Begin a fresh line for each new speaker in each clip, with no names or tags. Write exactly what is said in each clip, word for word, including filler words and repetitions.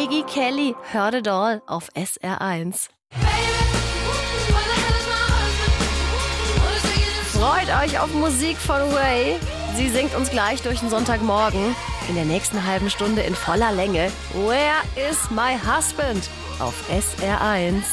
Iggy Kelly, Heard It All auf S R eins. Freut euch auf Musik von Ray. Sie singt uns gleich durch den Sonntagmorgen. In der nächsten halben Stunde in voller Länge. Where is my husband? Auf S R eins.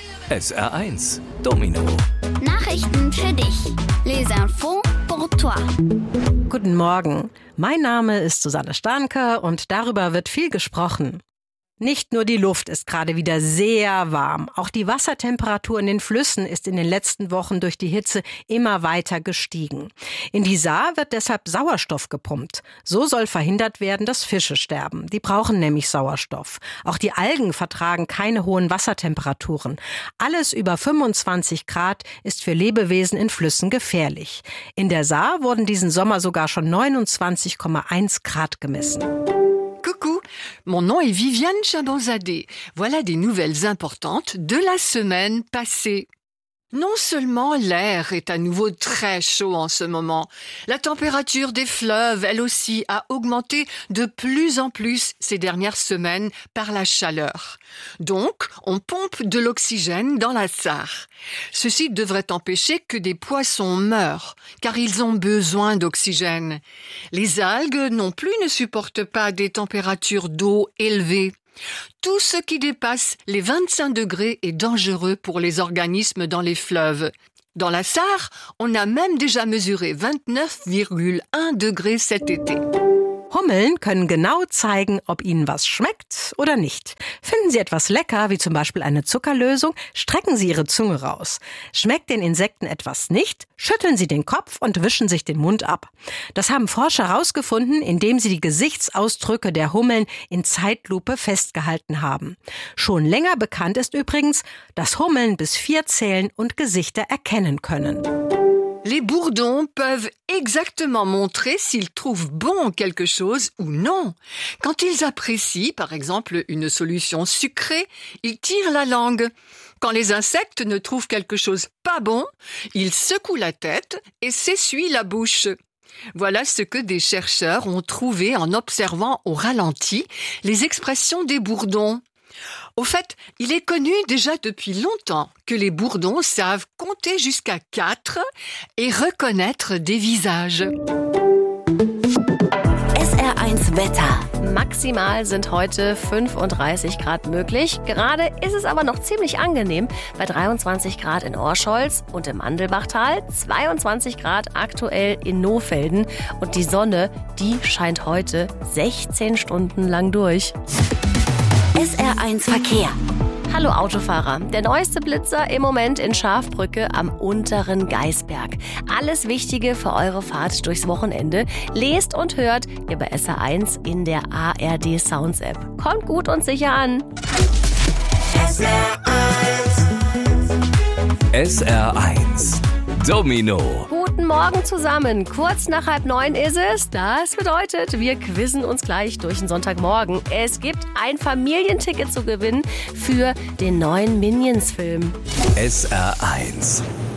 S R eins, Domino.
Nachrichten für dich. Les infos pour toi.
Guten Morgen. Mein Name ist Susanne Starnke und darüber wird viel gesprochen. Nicht nur die Luft ist gerade wieder sehr warm. Auch die Wassertemperatur in den Flüssen ist in den letzten Wochen durch die Hitze immer weiter gestiegen. In die Saar wird deshalb Sauerstoff gepumpt. So soll verhindert werden, dass Fische sterben. Die brauchen nämlich Sauerstoff. Auch die Algen vertragen keine hohen Wassertemperaturen. Alles über fünfundzwanzig Grad ist für Lebewesen in Flüssen gefährlich. In der Saar wurden diesen Sommer sogar schon neunundzwanzig Komma eins Grad gemessen.
Coucou, mon nom est Viviane Chabanzadeh. Voilà des nouvelles importantes de la semaine passée. Non seulement l'air est à nouveau très chaud en ce moment, la température des fleuves, elle aussi, a augmenté de plus en plus ces dernières semaines par la chaleur. Donc, on pompe de l'oxygène dans la Sarre. Ceci devrait empêcher que des poissons meurent, car ils ont besoin d'oxygène. Les algues non plus ne supportent pas des températures d'eau élevées. Tout ce qui dépasse les vingt-cinq degrés est dangereux pour les organismes dans les fleuves. Dans la Sarre, on a même déjà mesuré vingt-neuf virgule un degrés cet été.
Hummeln können genau zeigen, ob ihnen was schmeckt oder nicht. Finden sie etwas lecker, wie zum Beispiel eine Zuckerlösung, strecken sie ihre Zunge raus. Schmeckt den Insekten etwas nicht, schütteln sie den Kopf und wischen sich den Mund ab. Das haben Forscher herausgefunden, indem sie die Gesichtsausdrücke der Hummeln in Zeitlupe festgehalten haben. Schon länger bekannt ist übrigens, dass Hummeln bis vier zählen und Gesichter erkennen können.
Les bourdons peuvent exactement montrer s'ils trouvent bon quelque chose ou non. Quand ils apprécient, par exemple, une solution sucrée, ils tirent la langue. Quand les insectes ne trouvent quelque chose pas bon, ils secouent la tête et s'essuient la bouche. Voilà ce que des chercheurs ont trouvé en observant au ralenti les expressions des bourdons. Au fait, il est connu déjà depuis longtemps que les bourdons savent compter jusqu'à quatre et reconnaître des visages.
S R eins Wetter. Maximal sind heute fünfunddreißig Grad möglich. Gerade ist es aber noch ziemlich angenehm bei dreiundzwanzig Grad in Orscholz und im Mandelbachtal, zweiundzwanzig Grad aktuell in Nohfelden und die Sonne, die scheint heute sechzehn Stunden lang durch.
S R eins Verkehr.
Hallo Autofahrer, der neueste Blitzer im Moment in Schafbrücke am unteren Geisberg. Alles Wichtige für eure Fahrt durchs Wochenende lest und hört ihr bei S R eins in der A R D Sounds App. Kommt gut und sicher an.
S R eins. S R eins. Domino.
Guten Morgen zusammen. Kurz nach halb neun ist es. Das bedeutet, wir quizzen uns gleich durch den Sonntagmorgen. Es gibt ein Familienticket zu gewinnen für den neuen Minions-Film.
S R eins.